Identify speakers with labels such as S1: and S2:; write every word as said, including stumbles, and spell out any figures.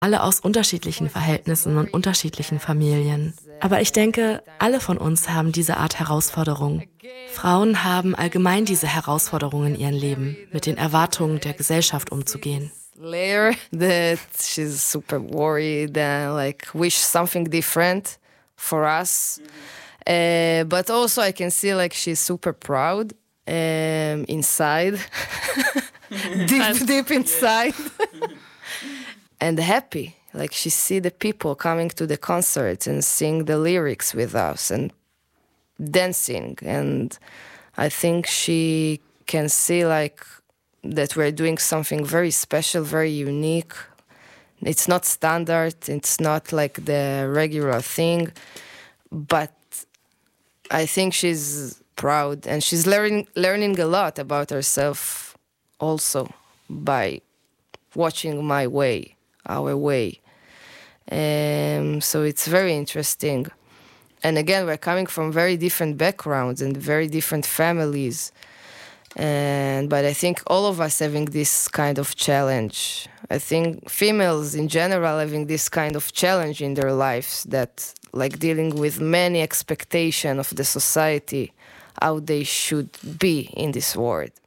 S1: alle aus unterschiedlichen Verhältnissen und unterschiedlichen Familien. Aber ich denke, alle von uns haben diese Art Herausforderung. Frauen haben allgemein diese Herausforderung in ihrem Leben, mit den Erwartungen der Gesellschaft umzugehen.
S2: Layer that she's super worried and like wish something different for us. Uh, but also I can see like she's super proud um, inside, deep, deep inside. And happy, like she see the people coming to the concerts and sing the lyrics with us and dancing, and I think she can see like that we're doing something very special, very unique. It's not standard, it's not like the regular thing, but I think she's proud and she's learning learning a lot about herself also by watching my way. Our way. Um, so it's very interesting. And again, we're coming from very different backgrounds and very different families. And but I think all of us having this kind of challenge. I think females in general having this kind of challenge in their lives, that like dealing with many expectations of the society, how they should be in this world.